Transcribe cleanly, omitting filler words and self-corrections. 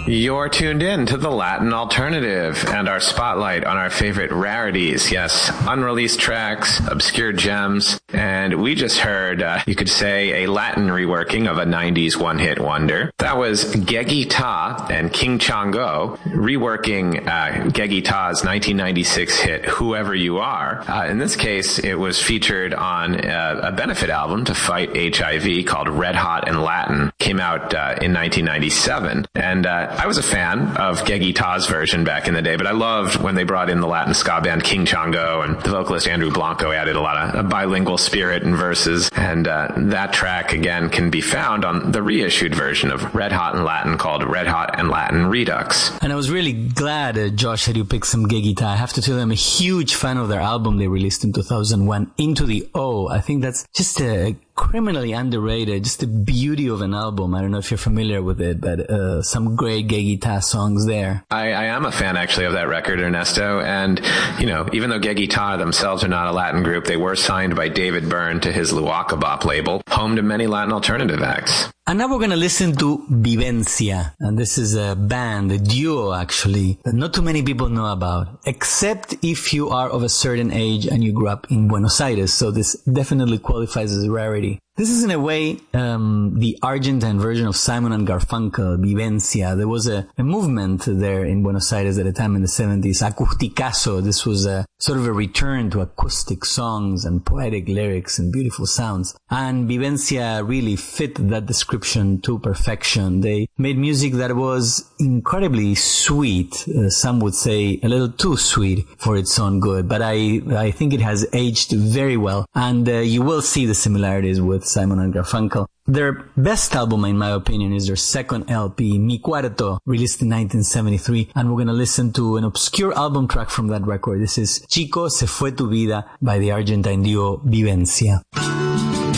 You're tuned in to the Latin Alternative and our spotlight on our favorite rarities. Yes, unreleased tracks, obscure gems, and we just heard, you could say, a Latin reworking of a 90s one-hit wonder. That was Geggy Ta and King Chango reworking Geggy Ta's 1996 hit, Whoever You Are. In this case, it was featured on a benefit album to fight HIV called Red Hot in Latin. Came out in 1997. And I was a fan of Geggy Ta's version back in the day, but I loved when they brought in the Latin ska band King Chango, and the vocalist Andrew Blanco added a lot of bilingual spirit and verses. And that track, again, can be found on the reissued version of Red Hot in Latin called Red Hot in Latin Redux. And I was really glad, Josh, that you picked some Geggy Ta. I have to tell you, I'm a huge fan of their album they released in 2001, Into the O. I think that's just a criminally underrated, just the beauty of an album. I don't know if you're familiar with it, but some great Geggy Ta songs there. I am a fan, actually, of that record, Ernesto. And, you know, even though Geggy Ta themselves are not a Latin group, they were signed by David Byrne to his Luaka Bop label, home to many Latin alternative acts. And now we're going to listen to Vivencia. And this is a band, a duo actually, that not too many people know about, except if you are of a certain age and you grew up in Buenos Aires. So this definitely qualifies as a rarity. This is in a way the Argentine version of Simon and Garfunkel, Vivencia. There was a movement there in Buenos Aires at the time in the 70s, Acusticazo. This was a sort of a return to acoustic songs and poetic lyrics and beautiful sounds. And Vivencia really fit that description to perfection. They made music that was incredibly sweet. Some would say a little too sweet for its own good, but I think it has aged very well. And you will see the similarities with Simon and Garfunkel. Their best album, in my opinion, is their second LP, Mi Cuarto, released in 1973. And we're going to listen to an obscure album track from that record. This is Chico Se Fue Tu Vida by the Argentine duo Vivencia.